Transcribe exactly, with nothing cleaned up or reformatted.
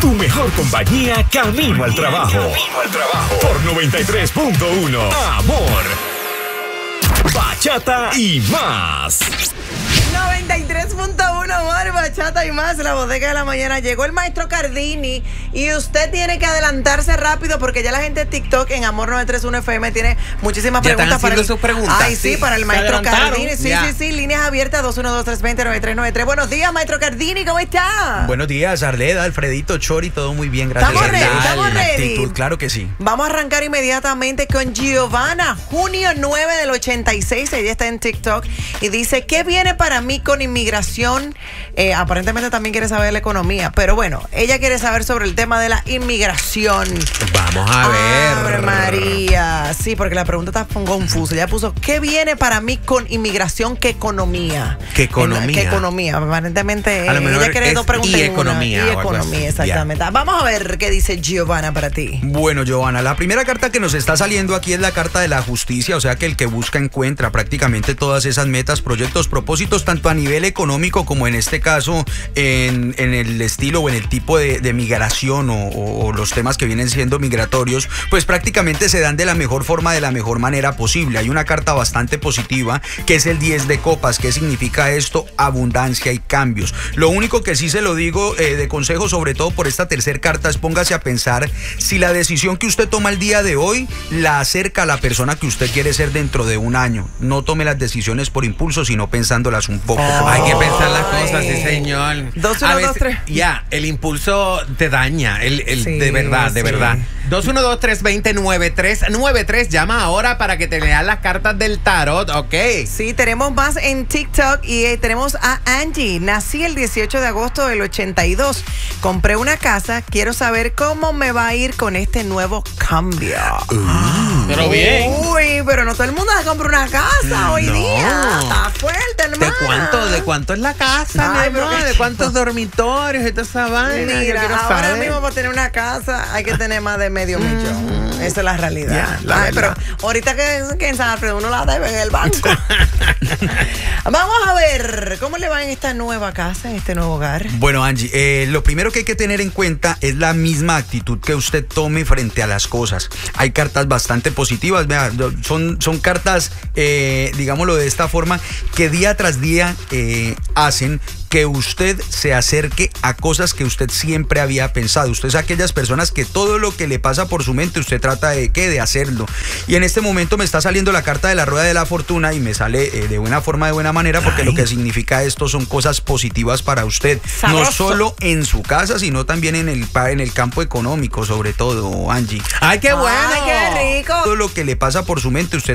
Tu mejor compañía camino al trabajo. Camino al trabajo. Por noventa y tres punto uno. Amor. Bachata y más. noventa y tres punto uno, Amor, Bachata y más. La bodega de la mañana. Llegó el maestro Cardini y usted tiene que adelantarse rápido porque ya la gente de TikTok en Amor novecientos treinta y uno F M tiene muchísimas ya preguntas para el... sus preguntas. Ay, sí, sí, para el maestro Cardini. Sí, ya. sí, sí. Líneas abiertas dos uno dos, tres dos cero, nueve tres nueve tres. Buenos días, maestro Cardini, ¿cómo está? Buenos días, Arleda, Alfredito, Chori, todo muy bien, gracias. Estamos a ready, Dios. estamos ready. Actitud, claro que sí. Vamos a arrancar inmediatamente con Giovanna, junio nueve del ochenta y seis. Ella está en TikTok y dice: ¿qué viene para mí con inmigración? Eh, aparentemente también quiere saber la economía, pero bueno, ella quiere saber sobre el tema de la inmigración. Vamos a ver. Ave María. Sí, porque la pregunta está confusa. Ella puso: ¿qué viene para mí con inmigración? ¿Qué economía? ¿Qué economía? ¿Qué economía? Aparentemente A lo mejor ella quiere es dos preguntas y en una. economía Y o algo así. economía, exactamente. Vamos a ver qué dice Giovanna para ti. Bueno, Giovanna, la primera carta que nos está saliendo aquí es la carta de la justicia, o sea que el que busca encuentra prácticamente todas esas metas, proyectos, propósitos, tanto a nivel económico como en este caso en, en el estilo o en el tipo de, de migración o, o, o los temas que vienen siendo migratorios, pues prácticamente se dan de la mejor forma, de la mejor manera posible. Hay una carta bastante positiva que es el diez de copas. ¿Qué significa esto? Abundancia y cambios. Lo único que sí se lo digo eh, de consejo, sobre todo por esta tercera carta, es póngase a pensar si la decisión que usted toma el día de hoy la acerca a la persona que usted quiere ser dentro de un año. No tome las decisiones por impulso, sino pensándolas un poco. Oh. Hay que pensar las cosas, sí, señor. Dos, uno, A dos, veces- tres. Ya, el impulso te daña. El, el, Sí, de verdad, de sí. verdad. dos uno dos, tres dos cero, nueve tres nueve tres. Llama ahora para que te lean las cartas del tarot, ¿ok? Sí, tenemos más en TikTok y eh, tenemos a Angie. Nací el dieciocho de agosto del ochenta y dos. Compré una casa. Quiero saber cómo me va a ir con este nuevo cambio. Pero bien. Uy, pero no todo el mundo se compra una casa hoy No. día. Está fuerte, hermano. ¿De cuánto, ¿De cuánto es la casa, Ay, mi pero amor? qué ¿De cuántos dormitorios y toda esa vaina? Yo Mira, quiero ahora saber. mismo para tener una casa hay que tener más de medio millón. Esa es la realidad. Ya, la Ay, verdad. pero ahorita que, que en San Alfredo uno la debe en el banco. Vamos a ver cómo le va en esta nueva casa, en este nuevo hogar. Bueno, Angie, eh, lo primero que hay que tener en cuenta es la misma actitud que usted tome frente a las cosas. Hay cartas bastante positivas, vea, son, son cartas, eh, digámoslo de esta forma, que día tras día eh, hacen que usted se acerque a cosas que usted siempre había pensado. Usted es aquellas personas que todo lo que le pasa por su mente, usted trata de ¿qué? De hacerlo. Y en este momento me está saliendo la carta de la rueda de la fortuna y me sale eh, de buena forma, de buena manera, porque Ay. lo que significa esto son cosas positivas para usted. Sabroso. No solo en su casa, sino también en el, pa- en el campo económico, sobre todo, Angie. ¡Ay, qué bueno! Ay, qué rico. Todo lo que le pasa por su mente, usted